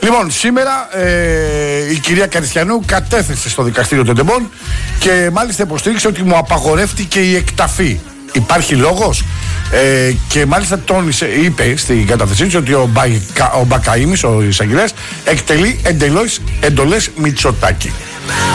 Λοιπόν, σήμερα η κυρία Καριστιανού κατέθεσε στο δικαστήριο των Τεμπών και μάλιστα υποστήριξε ότι μου απαγορεύτηκε η εκταφή. Υπάρχει λόγος? Και μάλιστα τόνισε, είπε στην κατάθεσή της ότι ο Μπακαΐμης, ο εισαγγελέας, εκτελεί εντολές Μητσοτάκη.